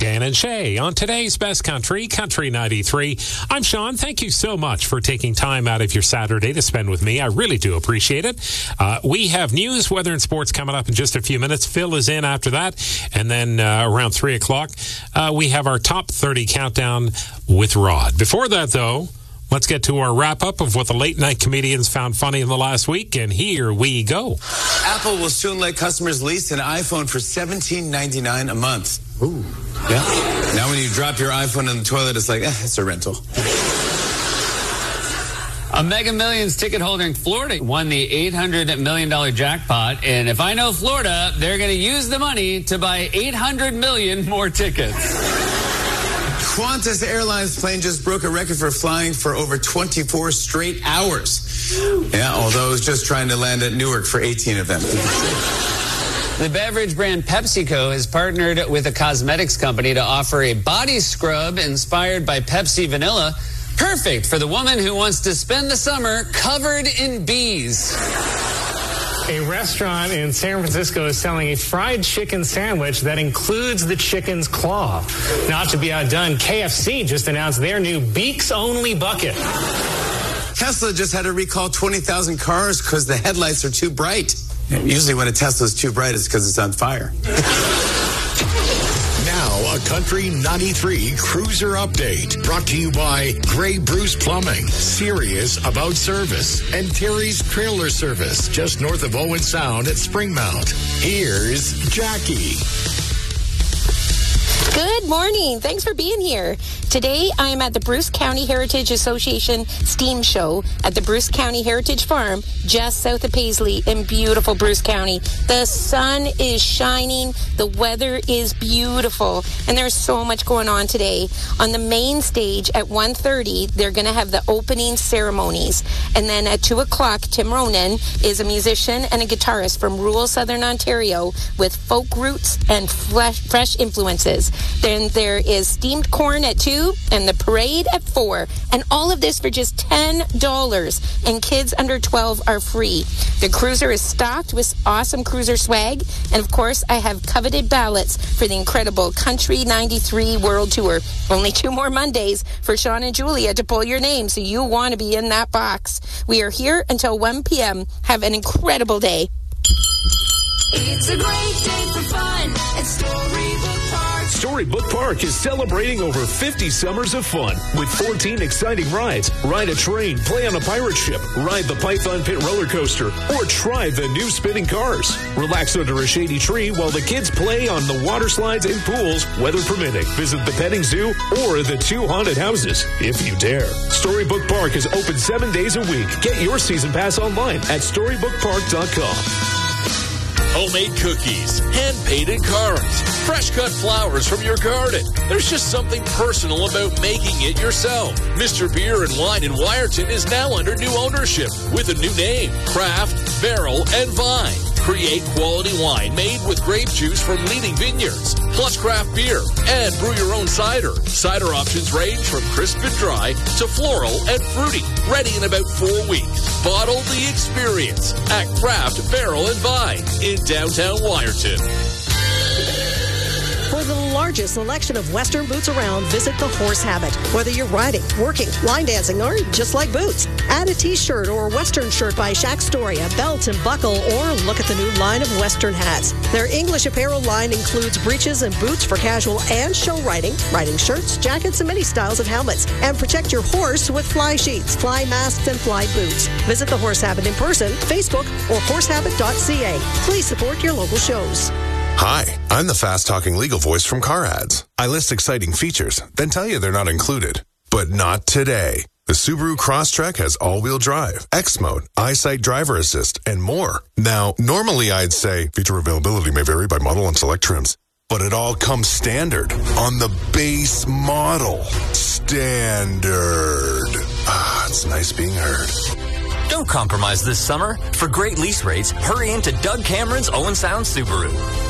Dan and Shay on today's Best Country, Country 93. I'm Sean. Thank you so much for taking time out of your Saturday to spend with me. I really do appreciate it. We have news, weather, and sports coming up in just a few minutes. Phil is in after that. And then around 3 o'clock, we have our top 30 countdown with Rod. Before that, though, let's get to our wrap-up of what the late-night comedians found funny in the last week, and here we go. Apple will soon let customers lease an iPhone for $17.99 a month. Ooh. Yeah. Now when you drop your iPhone in the toilet, it's like, it's a rental. A Mega Millions ticket holder in Florida won the $800 million jackpot, and if I know Florida, they're going to use the money to buy 800 million more tickets. Qantas Airlines plane just broke a record for flying for over 24 straight hours. Yeah, although it was just trying to land at Newark for 18 of them. The beverage brand PepsiCo has partnered with a cosmetics company to offer a body scrub inspired by Pepsi Vanilla, perfect for the woman who wants to spend the summer covered in bees. A restaurant in San Francisco is selling a fried chicken sandwich that includes the chicken's claw. Not to be outdone, KFC just announced their new Beaks-only bucket. Tesla just had to recall 20,000 cars because the headlights are too bright. Usually when a Tesla's too bright, it's because it's on fire. Now, a Country 93 Cruiser Update, brought to you by Grey Bruce Plumbing, serious about service, and Terry's Trailer Service, just north of Owen Sound at Springmount. Here's Jackie. Good morning. Thanks for being here. Today, I am at the Bruce County Heritage Association Steam Show at the Bruce County Heritage Farm, just south of Paisley in beautiful Bruce County. The sun is shining. The weather is beautiful. And there's so much going on today. On the main stage at 1:30, they're going to have the opening ceremonies. And then at 2 o'clock, Tim Ronan is a musician and a guitarist from rural southern Ontario with folk roots and fresh influences. Then there is steamed corn at 2 and the parade at 4. And all of this for just $10. And kids under 12 are free. The cruiser is stocked with awesome cruiser swag. And of course, I have coveted ballots for the incredible Country 93 World Tour. Only 2 more Mondays for Sean and Julia to pull your name, so you want to be in that box. We are here until 1 p.m. Have an incredible day. It's a great day for fun at Storybook Park. Storybook Park is celebrating over 50 summers of fun with 14 exciting rides. Ride a train, play on a pirate ship, ride the Python Pit roller coaster, or try the new spinning cars. Relax under a shady tree while the kids play on the water slides and pools, weather permitting. Visit the petting zoo or the 2 haunted houses, if you dare. Storybook Park is open 7 days a week. Get your season pass online at storybookpark.com. Homemade cookies, hand-painted cards, fresh-cut flowers from your garden. There's just something personal about making it yourself. Mr. Beer and Wine in Wyerton is now under new ownership with a new name, Craft, Barrel, and Vine. Create quality wine made with grape juice from leading vineyards, plus craft beer, and brew your own cider. Cider options range from crisp and dry to floral and fruity. Ready in about 4 weeks. Bottle the experience at Craft, Barrel, and Vine in downtown Wyerton. For the largest selection of Western boots around, visit the Horse Habit. Whether you're riding, working, line dancing, or just like boots, add a t-shirt or Western shirt by Shaq Story, a belt and buckle, or look at the new line of Western hats. Their English apparel line includes breeches and boots for casual and show riding, riding shirts, jackets, and many styles of helmets. And protect your horse with fly sheets, fly masks, and fly boots. Visit the Horse Habit in person, Facebook, or horsehabit.ca. Please support your local shows. Hi, I'm the fast-talking legal voice from Car Ads. I list exciting features, then tell you they're not included. But not today. The Subaru Crosstrek has all-wheel drive, X-Mode, EyeSight driver assist, and more. Now, normally I'd say feature availability may vary by model and select trims, but it all comes standard on the base model. Standard. It's nice being heard. Don't compromise this summer. For great lease rates, hurry into Doug Cameron's Owen Sound Subaru.